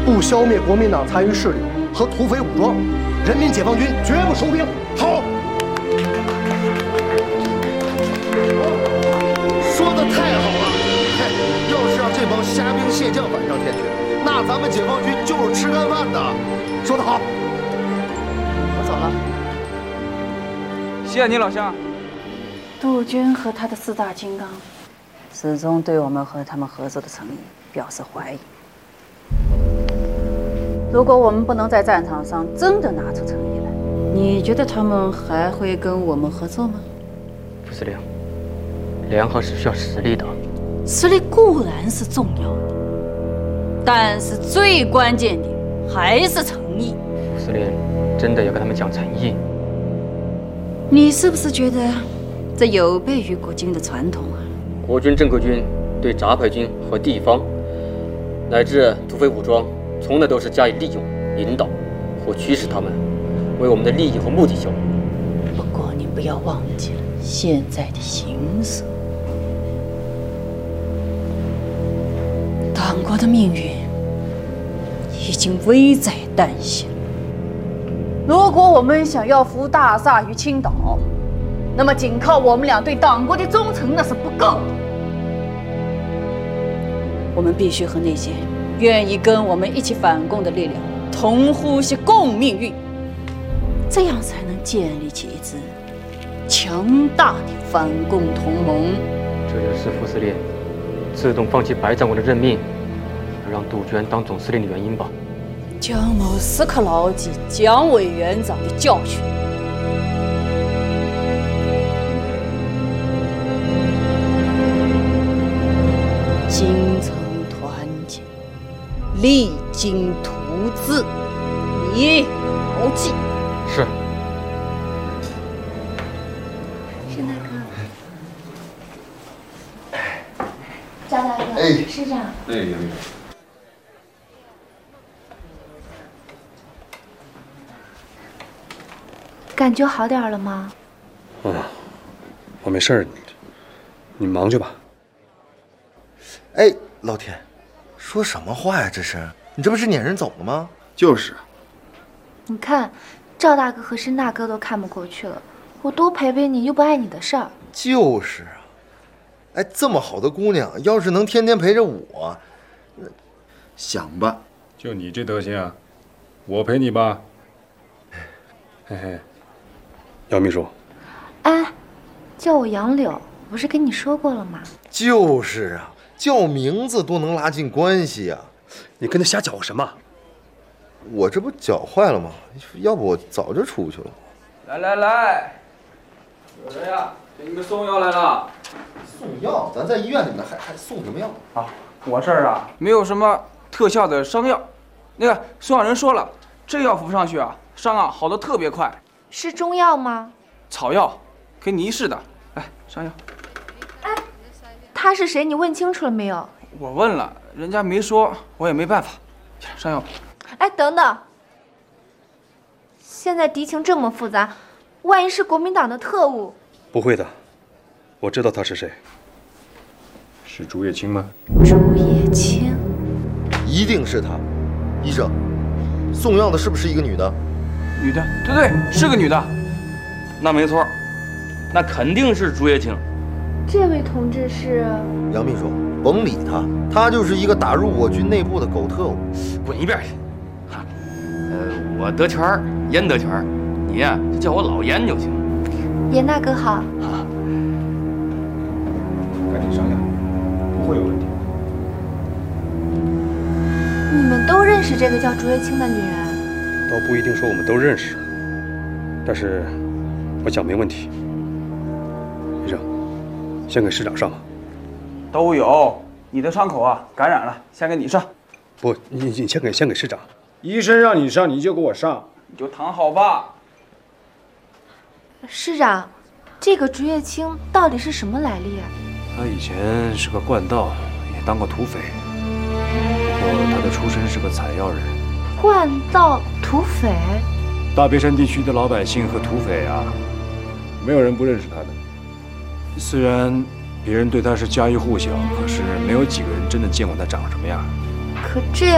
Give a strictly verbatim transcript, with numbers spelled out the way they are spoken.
不消灭国民党残余势力和土匪武装，人民解放军绝不收兵。好， 说的太好了！嘿，要是让这帮虾兵蟹将反上天去，那咱们解放军就是吃干饭的。说得好， 我走了。 谢谢你，老乡。 杜鹃和他的四大金刚，始终对我们和他们合作的诚意表示怀疑。如果我们不能在战场上真的拿出诚意来，你觉得他们还会跟我们合作吗？ 副司令，联合是需要实力的。 实力固然是重要的，但是最关键的还是诚意。 副司令，真的要跟他们讲诚意。 你是不是觉得这有悖于国军的传统啊？ 国军正规军对杂牌军和地方乃至土匪武装，从来都是加以利用、引导或驱使他们为我们的利益和目的效力。 不过你不要忘记了现在的形势，党国的命运已经危在旦夕了。如果我们想要扶大厦于青岛，那么仅靠我们俩对党国的忠诚那是不够的。我们必须和那些愿意跟我们一起反共的力量同呼吸共命运，这样才能建立起一支强大的反共同盟。 这就是副司令自动放弃白长官的任命，而让杜鹃当总司令的原因吧。 姜某时刻牢记蒋委员长的教训。精诚团结，励精图治，你牢记。 是。 申大哥，赵大哥， 哎， 师长， 哎，杨秘书。 感觉好点了吗？ 嗯，我没事儿，你忙去吧。 哎，老天，说什么话呀？这是你这不是撵人走了吗？ 就是。 你看，赵大哥和申大哥都看不过去了，我多陪陪你又不碍你的事儿。 就是啊，哎，这么好的姑娘，要是能天天陪着我，那想吧。 就你这德行啊，我陪你吧。嘿嘿。姚秘书， 哎，叫我杨柳，不是跟你说过了吗？ 就是啊，叫名字多能拉近关系啊！ 你跟他瞎搅和什么？ 我这不脚坏了吗？要不我早就出去了。 来来来，有人呀，给你们送药来了。 送药？咱在医院里面还还送什么药？ 啊，我这儿啊，没有什么特效的伤药。那个送药人说了，这药服上去啊，伤啊好的特别快。 是中药吗？ 草药，给你一试的。来，上药。 哎，他是谁？你问清楚了没有？ 我问了，人家没说，我也没办法。上药。 哎，等等，现在敌情这么复杂，万一是国民党的特务？ 不会的，我知道他是谁。是朱叶青吗？ 朱叶青， 一定是他。医生，送药的是不是一个女的？ 女的，对对，是个女的。 那没错，那肯定是朱叶青。 这位同志是杨秘书，甭理他，他就是一个打入我军内部的狗特务。 滚一边去！哈，呃，我德全，严德全，你呀、啊、就叫我老严就行。 严大哥好。 啊， 赶紧上药，不会有问题。 你们都认识这个叫朱叶青的女人？ 倒不一定说我们都认识，但是我想没问题。医生，先给师长上吧。 都有，你的伤口啊感染了，先给你上。 不，你你先给先给师长。 医生让你上，你就给我上。 你就躺好吧。 师长，这个朱叶青到底是什么来历啊？ 他以前是个惯盗，也当过土匪，不过他的出身是个采药人。 惯盗土匪？ 大别山地区的老百姓和土匪啊，没有人不认识他的。虽然别人对他是家喻户晓，可是没有几个人真的见过他长什么样。 可这